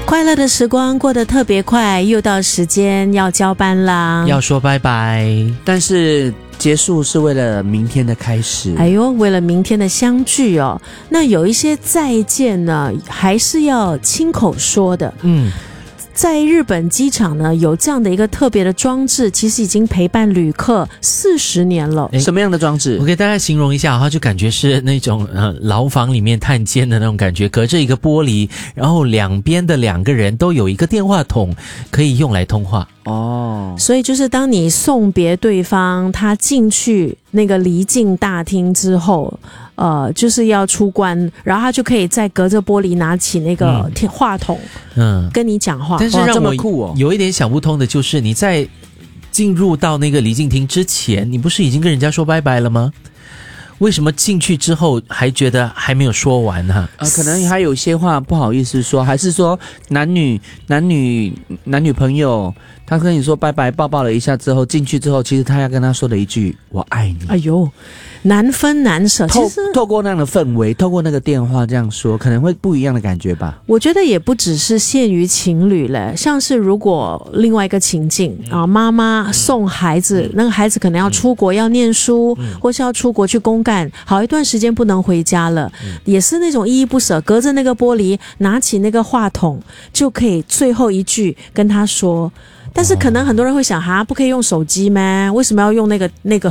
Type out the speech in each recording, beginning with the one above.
快乐的时光过得特别快，又到时间要交班啦， 要说拜拜。 但是结束是为了明天的开始。 哎呦，为了明天的相聚哦，那有一些再见呢，还是要亲口说的。在日本机场呢，有这样的一个特别的装置，其实已经陪伴旅客40年了。 什么样的装置？ 我给大家形容一下，它就感觉是那种牢房里面探监的那种感觉，隔着一个玻璃，然后两边的2个人都有一个电话筒，可以用来通话。 所以就是当你送别对方，他进去那个离境大厅之后，就是要出关，然后他就可以再隔着玻璃拿起那个话筒，跟你讲话。 但是让我有一点想不通的就是，你在进入到那个离境厅之前，你不是已经跟人家说拜拜了吗？为什么进去之后还觉得还没有说完呢？ 可能还有些话不好意思说，还是说男女朋友，他跟你说拜拜，抱抱了一下之后，进去之后，其实他要跟他说的一句“我爱你”。 哎呦，难分难舍。其实透过那样的氛围，透过那个电话这样说，可能会不一样的感觉吧。 我觉得也不只是限于情侣嘞，像是如果另外一个情境啊，妈妈送孩子，那个孩子可能要出国要念书，或是要出国去公干，好一段时间不能回家了，也是那种依依不舍，隔着那个玻璃拿起那个话筒，就可以最后一句跟他说。但是可能很多人会想，不可以用手机吗？为什么要用那个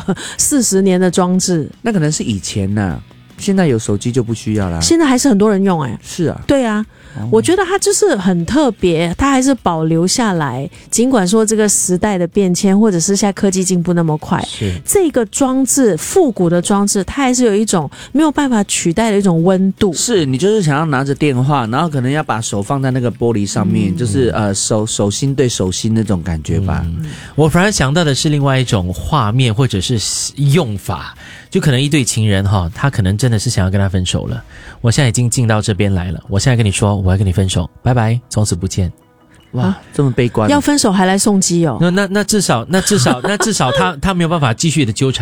40年的装置？ 那可能是以前呐，现在有手机就不需要啦。 现在还是很多人用是啊， 对啊。我觉得它就是很特别，它还是保留下来，尽管说这个时代的变迁，或者是现在科技进步那么快，这个装置复古的装置，它还是有一种没有办法取代的一种温度。 是你就是想要拿着电话，然后可能要把手放在那个玻璃上面，就是手心对手心那种感觉吧。 我反而想到的是另外一种画面或者是用法，就可能一对情人他可能真的是想要跟他分手了。我现在已经进到这边来了，我现在跟你说我要跟你分手，拜拜，从此不见。 哇，这么悲观， 要分手还来送机哦。 那至少他没有办法继续的纠缠